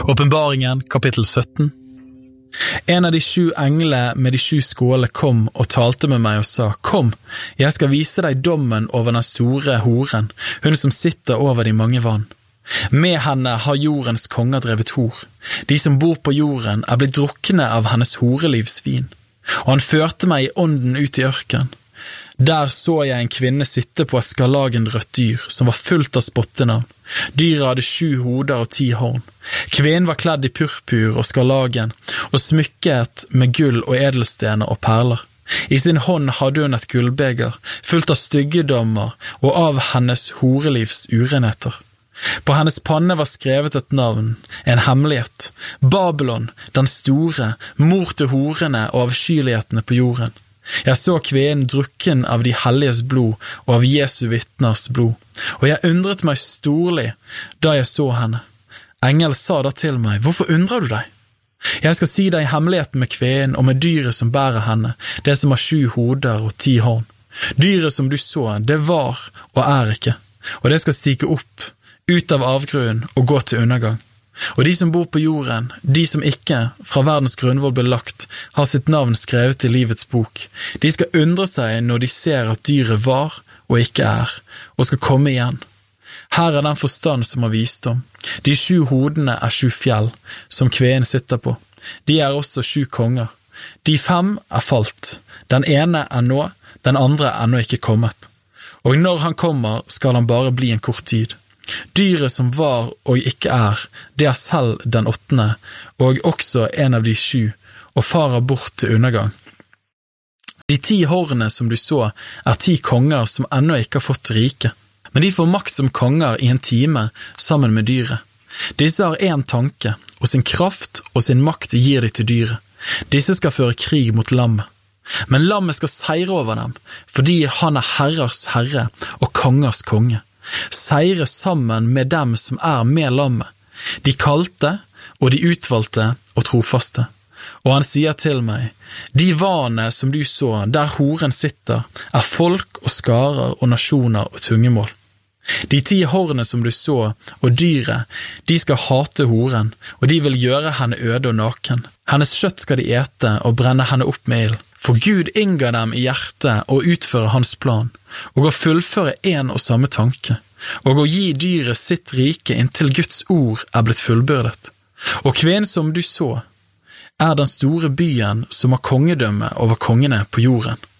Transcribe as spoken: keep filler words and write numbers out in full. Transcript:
Åpenbaringen, kapittel sytten. En av de sju englene med de sju skålene kom og talte med meg og sa, «Kom, jeg skal vise deg dommen over den store horen, hun som sitter over de mange vann. Med henne har jordens konger drevet hor. De som bor på jorden er blitt drukne av hennes horelivsvin. Og han førte meg i ånden ut i ørken. Der så jeg en kvinne sitte på et skarlagenrødt dyr, som var fullt av spottenavn. Dyret hadde sju hoder og ti horn. Kvinnen var kledd i purpur og skarlagen, og smykket med gull og edelstener og perler. I sin hånd hadde hun et gullbeger, fullt av styggedommer og av hennes horelivs urenheter. På hennes panne var skrevet et navn, en hemmelighet. Babylon, den store, mor til horene og avskyelighetene på jorden. Jeg så kvinnen drukken av de helliges blod og av Jesu vittners blod, og jeg undret meg storlig da jeg så henne. Engel sa da til meg, hvorfor undrer du deg? Jeg skal si deg hemmeligheten med kvinnen og med dyret som bærer henne, det som har sju hoder og ti horn. Dyret som du så, det var og er ikke, og det skal stige opp, ut av avgrunnen og gå til undergang. Og de som bor på jorden, de som ikke fra verdens grunnvoll ble lagt, har sitt navn skrevet i livets bok. De skal undre seg når de ser at dyret var og ikke er, og skal komme igjen. Her er den forstand som har visdom. De sju hodene er sju fjell, som kvinnen sitter på. De er også sju konger. De fem er falt. Den ene er nå, den andre er nå ikke kommet. Og når han kommer, skal han bare bli en kort tid. Dyret som var og ikke er, det er selv den åttende, og også en av de sju, og farer bort til undergang. De ti hornene som du så, er ti konger som ennå ikke har fått rike, men de får makt som konger i en time sammen med dyret. Disse har en tanke, og sin kraft og sin makt gir de til dyret. Disse skal føre krig mot lammet. Men lammet skal seire over dem, fordi han er herrers herre og kongers konge. Seire sammen med dem som er med lammet, de kalte og de utvalgte og trofaste. Og han sier til meg, de vanene som du så, der horen sitter, er folk og skarer og nasjoner og tungemål. De ti hornene som du så, og dyret, de skal hate horen, og de vil gjøre henne øde og naken. Hennes kjøtt skal de ete og brenne henne opp med ild. For Gud innga dem i hjertet å utføre hans plan, og å fullføre en og samme tanke, og å gi dyret sitt rike inntil Guds ord er blitt fullbyrdet. Og kvinnen som du så, er den store byen som har kongedømme over kongene på jorden.